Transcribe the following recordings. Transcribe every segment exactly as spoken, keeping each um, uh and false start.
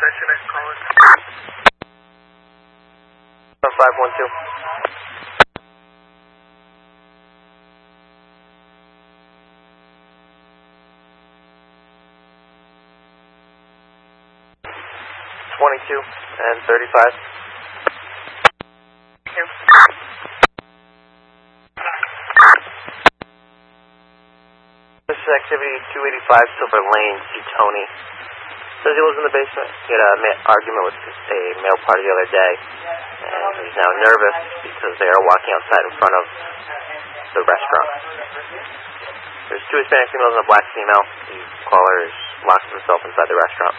five one two. twenty-two and thirty-five. This is activity two eighty-five Silver Lane, see Tony. Says he lives in the basement. He had an ma argument with a male party the other day, and he's now nervous because they are walking outside in front of the restaurant. There's two Hispanic females and a black female. The caller is locked himself inside the restaurant.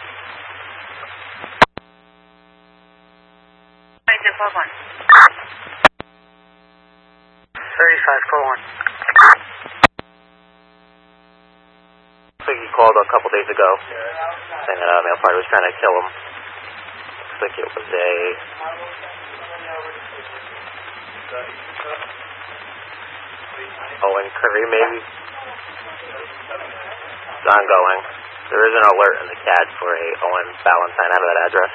thirty-five, four one. Looks like he called a couple days ago, saying that a male party was trying to kill him. Looks like it was a Owen Curry, maybe. It's ongoing. There is an alert in the C A D for a Owen Valentine out of that address.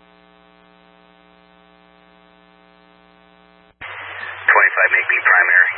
twenty-five, make me primary.